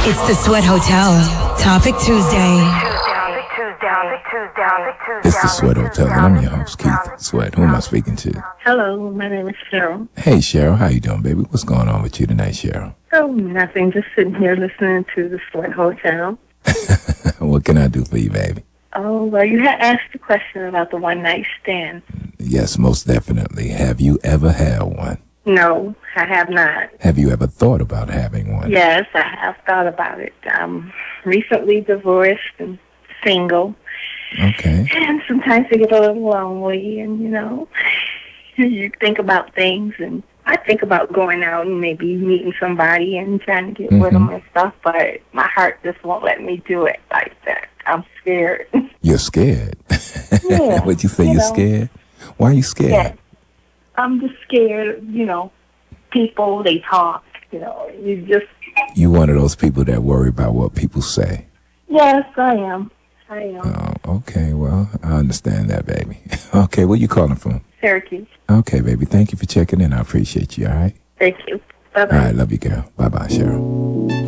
It's the Sweat Hotel. Topic Tuesday. It's the Sweat Hotel, and I'm your host, Keith Sweat. Who am I speaking to? Hello, my name is Cheryl. Hey, Cheryl. How you doing, baby? What's going on with you tonight, Cheryl? Oh, nothing. Just sitting here listening to the Sweat Hotel. What can I do for you, baby? Oh, well, you had asked the question about the one-night stand. Yes, most definitely. Have you ever had one? No, I have not. Have you ever thought about having one? Yes, I have thought about it. I'm recently divorced and single. Okay. And sometimes I get a little lonely and, you think about things, and I think about going out and maybe meeting somebody and trying to get with them and stuff, but my heart just won't let me do it like that. I'm scared. You're scared? Yeah. What'd you say, you're scared? Why are you scared? Yeah. I'm just scared, people, they talk, You one of those people that worry about what people say? Yes, I am. Oh, okay. Well, I understand that, baby. Okay, where you calling from? Syracuse. Okay, baby. Thank you for checking in. I appreciate you, all right? Thank you. Bye-bye. All right, love you, girl. Bye-bye, Cheryl.